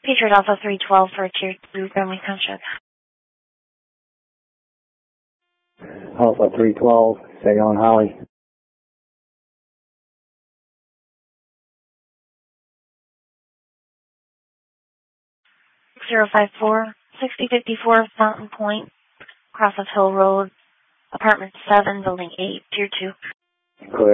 Patriot Alpha 312 for Tier 2, Gremley Township. Alpha 312, stay on Holly. 6054 Fountain Point, Cross of Hill Road, Apartment 7, Building 8, Tier 2. Clear.